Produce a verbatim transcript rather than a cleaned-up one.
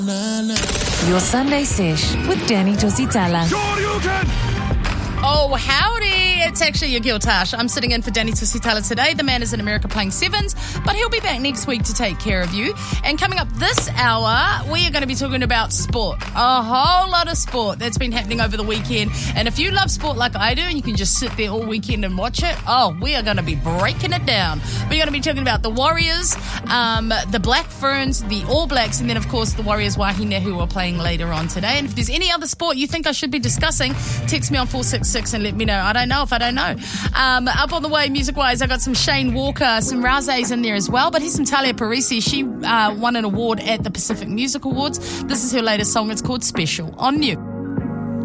Your Sunday Sesh with Danny Tusitala. Oh, howdy. It's actually Yagil Tash. I'm sitting in for Danny Tusitala today. The man is in America playing sevens, but he'll be back next week to take care of you. And coming up this hour, we are going to be talking about sport. A whole lot of sport that's been happening over the weekend. And if you love sport like I do and you can just sit there all weekend and watch it, oh, we are going to be breaking it down. We're going to be talking about the Warriors, um, the Black Ferns, the All Blacks, and then, of course, the Warriors Wahine, who are playing later on today. And if there's any other sport you think I should be discussing, text me on four six six and let me know. I don't know if I don't know. Um, up on the way, music-wise, I got some Shane Walker, some Razes in there as well. But here's some Talia Parisi. She uh, won an award at the Pacific Music Awards. This is her latest song. It's called Special on New.